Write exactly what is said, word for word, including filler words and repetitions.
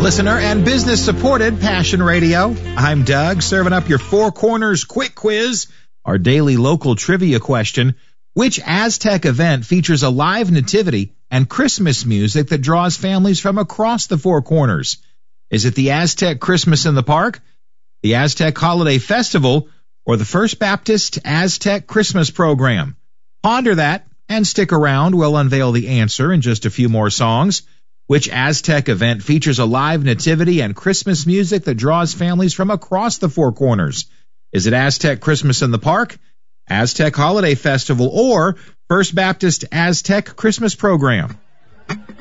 Listener and business-supported Passion Radio. I'm Doug, serving up your Four Corners Quick Quiz, our daily local trivia question. Which Aztec event features a live nativity and Christmas music that draws families from across the Four Corners? Is it the Aztec Christmas in the Park, the Aztec Holiday Festival, or the First Baptist Aztec Christmas Program? Ponder that and stick around. We'll unveil the answer in just a few more songs. Which Aztec event features a live nativity and Christmas music that draws families from across the Four Corners? Is it Aztec Christmas in the Park, Aztec Holiday Festival, or First Baptist Aztec Christmas Program?